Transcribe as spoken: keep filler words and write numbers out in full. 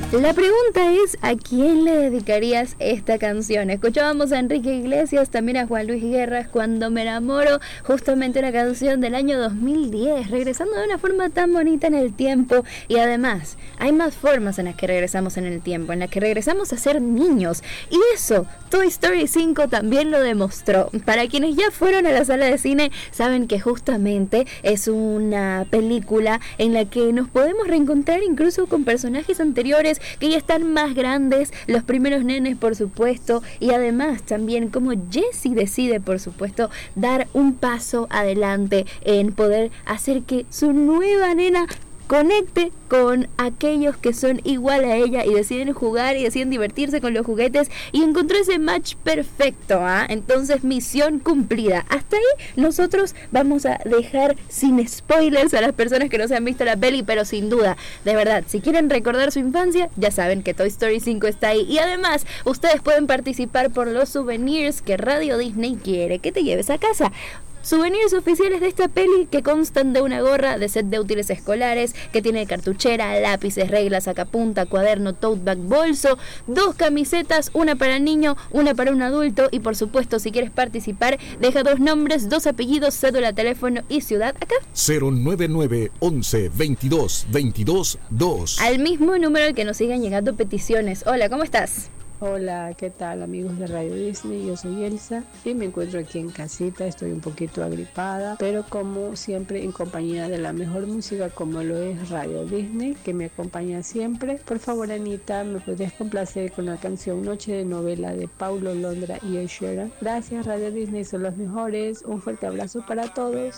La pregunta es, ¿a quién le dedicarías esta canción? Escuchábamos a Enrique Iglesias, también a Juan Luis Guerra, Cuando me enamoro, justamente una canción del año dos mil diez, regresando de una forma tan bonita en el tiempo. Y además, hay más formas en las que regresamos en el tiempo, en las que regresamos a ser niños. Y eso, Toy Story cinco también lo demostró. Para quienes ya fueron a la sala de cine, saben que justamente es una película en la que nos podemos reencontrar incluso con personajes anteriores que ya están más grandes, los primeros nenes por supuesto, y además también como Jessie decide por supuesto dar un paso adelante en poder hacer que su nueva nena conecte con aquellos que son igual a ella y deciden jugar y deciden divertirse con los juguetes y encontró ese match perfecto, ¿ah? Entonces, misión cumplida. Hasta ahí nosotros vamos a dejar sin spoilers a las personas que no se han visto la peli, pero sin duda, de verdad, si quieren recordar su infancia, ya saben que Toy Story cinco está ahí. Y además, ustedes pueden participar por los souvenirs que Radio Disney quiere que te lleves a casa. Souvenirs oficiales de esta peli que constan de una gorra de set de útiles escolares que tiene cartuchera, lápices, reglas, sacapunta, cuaderno, tote bag, bolso, dos camisetas, una para el niño, una para un adulto y por supuesto si quieres participar deja dos nombres, dos apellidos, cédula, teléfono y ciudad acá. cero nueve nueve once veintidós veintidós dos. Al mismo número al que nos sigan llegando peticiones. Hola, ¿cómo estás? Hola, ¿qué tal amigos de Radio Disney? Yo soy Elsa y me encuentro aquí en casita, estoy un poquito agripada, pero como siempre en compañía de la mejor música como lo es Radio Disney, que me acompaña siempre. Por favor, Anita, ¿me podrías complacer con la canción Noche de Novela de Paulo Londra y Ed Sheeran? Gracias, Radio Disney, son los mejores. Un fuerte abrazo para todos.